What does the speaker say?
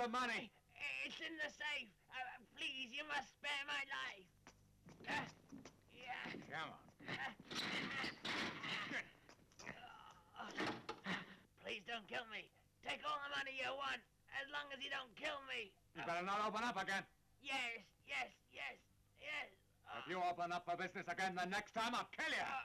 the money? It's in the safe. Please, you must spare my life. Yeah. Come on. Please don't kill me. Take all the money you want, as long as you don't kill me. You better not open up again. Yes. If you open up for business again the next time, I'll kill you.